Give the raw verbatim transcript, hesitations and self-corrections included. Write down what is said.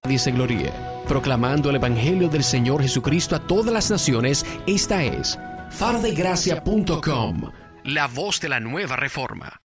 se gloríe. Proclamando el Evangelio del Señor Jesucristo a todas las naciones, esta es faro de gracia punto com, la voz de la nueva reforma.